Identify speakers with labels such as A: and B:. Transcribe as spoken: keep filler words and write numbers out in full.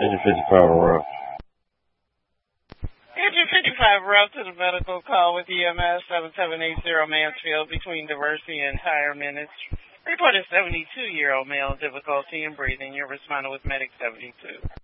A: Engine fifty-five route.
B: Engine fifty-five route to the medical call with E M S seven seven eight zero Mansfield between Diversey and Higher Minutes. Report a seventy-two-year-old male difficulty in breathing. You're responding with Medic seventy-two.